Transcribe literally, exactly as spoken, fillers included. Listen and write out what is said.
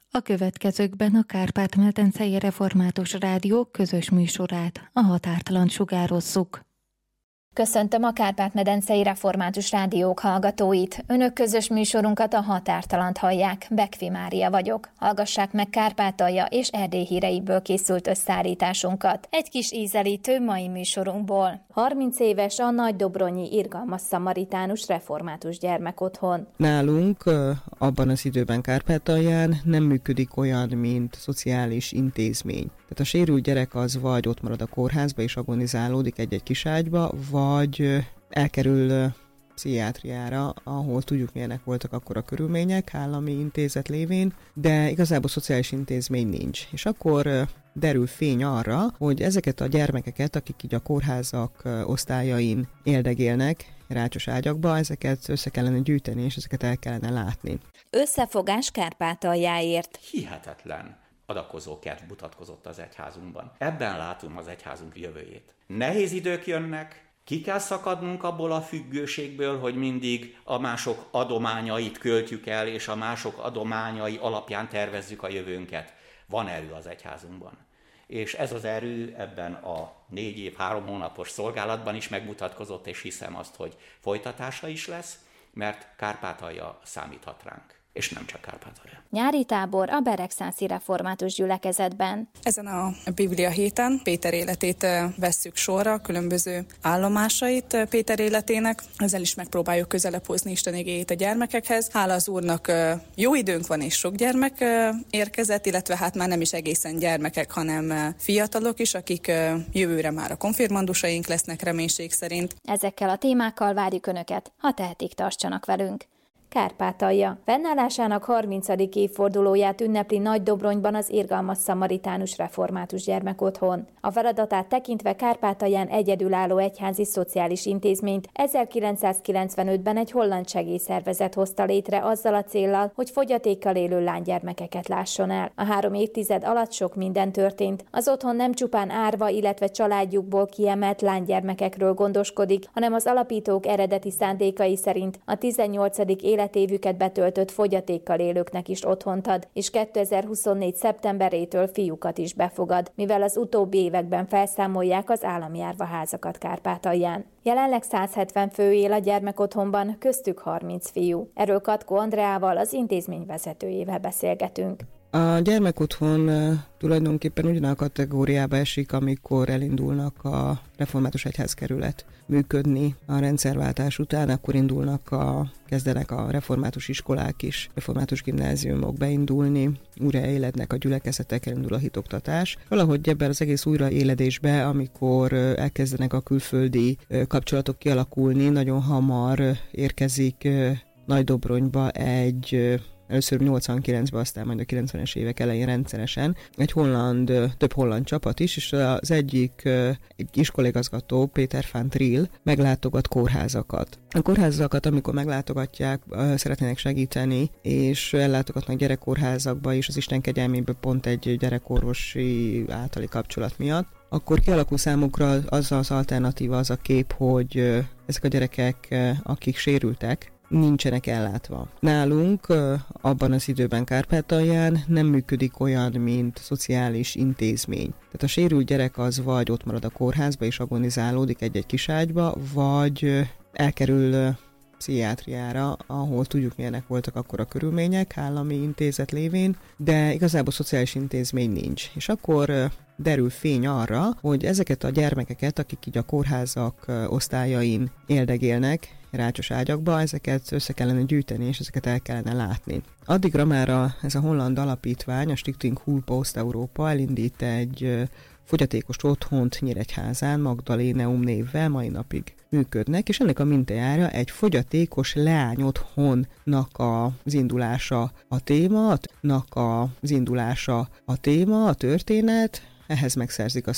A következőkben a Kárpát-medencei Református Rádió közös műsorát, a Határtalant sugározzuk. Köszöntöm a Kárpát-medencei Református Rádiók hallgatóit. Önök közös műsorunkat, a Határtalant hallják. Bekfi Mária vagyok. Hallgassák meg Kárpátalja és Erdély híreiből készült összeállításunkat. Egy kis ízelítő mai műsorunkból. harminc éves a Nagydobronyi Irgalmas Szamaritánus Református Gyermekotthon. Nálunk abban az időben Kárpátalján nem működik olyan, mint szociális intézmény. Tehát a sérült gyerek az vagy ott marad a kórházba és agonizálódik egy-egy kiságyba, vagy elkerül pszichiátriára, ahol tudjuk, milyenek voltak akkor a körülmények, állami intézet lévén, de igazából szociális intézmény nincs. És akkor derül fény arra, hogy ezeket a gyermekeket, akik így a kórházak osztályain éldegélnek, rácsos ágyakba, ezeket össze kellene gyűjteni, és ezeket el kellene látni. Összefogás Kárpátaljáért. Hihetetlen adakozókert mutatkozott az egyházunkban. Ebben látom az egyházunk jövőjét. Nehéz idők jönnek, ki kell szakadnunk abból a függőségből, hogy mindig a mások adományait költjük el, és a mások adományai alapján tervezzük a jövőnket. Van erő az egyházunkban. És ez az erő ebben a négy év, három hónapos szolgálatban is megmutatkozott, és hiszem azt, hogy folytatása is lesz, mert Kárpátalja számíthat ránk. És nem csak Kárpátalja. Nyári tábor a Beregszászi Református Gyülekezetben. Ezen a Biblia héten Péter életét vesszük sorra, különböző állomásait Péter életének. Ezzel is megpróbáljuk közelebb hozni Isten igéjét a gyermekekhez. Hála az Úrnak jó időnk van, és sok gyermek érkezett, illetve hát már nem is egészen gyermekek, hanem fiatalok is, akik jövőre már a konfirmandusaink lesznek reménység szerint. Ezekkel a témákkal várjuk Önöket, ha tehetik, tartsanak velünk. Kárpátalja. Fennállásának harmincadik évfordulóját ünnepli Nagydobronyban az Irgalmas Szamaritánus Református Gyermekotthon. A feladatát tekintve Kárpátalján egyedülálló egyházi szociális intézményt ezerkilencszázkilencvenötben egy holland segélyszervezet hozta létre azzal a céllal, hogy fogyatékkal élő lánygyermekeket lásson el. A három évtized alatt sok minden történt. Az otthon nem csupán árva, illetve családjukból kiemelt lánygyermekekről gondoskodik, hanem az alapítók eredeti szándékai szerint a tizennyolcadik életévüket betöltött fogyatékkal élőknek is otthont ad, és kétezer-huszonnégy szeptemberétől fiúkat is befogad, mivel az utóbbi években felszámolják az állami árvaházakat Kárpátalján. Jelenleg száz hetven fő él a gyermekotthonban, köztük harminc fiú. Erről Katkó Andreával, az intézmény vezetőjével beszélgetünk. A gyermekotthon tulajdonképpen ugyanaz a kategóriába esik, amikor elindulnak a református egyházkerület működni a rendszerváltás után, akkor indulnak a, kezdenek a református iskolák is, református gimnáziumok beindulni, újraélednek a gyülekezetek, elindul a hitoktatás. Valahogy ebben az egész újraéledésbe, amikor elkezdenek a külföldi kapcsolatok kialakulni, nagyon hamar érkezik Nagydobronyba egy először nyolcvankilencben, aztán majd a kilencvenes évek elején rendszeresen egy holland, több holland csapat is, és az egyik egy iskoligazgató, Péter van Trill meglátogat kórházakat. A kórházakat, amikor meglátogatják, szeretnének segíteni, és ellátogatnak gyerekkórházakba, és az Isten kegyelméből pont egy gyerekorvosi általi kapcsolat miatt, akkor kialakul számukra az az alternatíva, az a kép, hogy ezek a gyerekek, akik sérültek, nincsenek ellátva. Nálunk abban az időben Kárpátalján nem működik olyan, mint szociális intézmény. Tehát a sérült gyerek az vagy ott marad a kórházba és agonizálódik egy-egy kiságyba, vagy elkerül pszichiátriára, ahol tudjuk, milyenek voltak akkor a körülmények, állami intézet lévén, de igazából szociális intézmény nincs. És akkor derül fény arra, hogy ezeket a gyermekeket, akik így a kórházak osztályain éldegélnek, rácsos ágyakba, ezeket össze kellene gyűjteni, és ezeket el kellene látni. Addigra már a, ez a holland alapítvány, a Stichting Hulp Oost-Európa elindít egy fogyatékos otthont Nyíregyházán, Magdaléneum névvel mai napig működnek, és ennek a mintájára egy fogyatékos leány otthonnak az indulása a téma, az indulása a téma, a történet, ehhez megszerzik a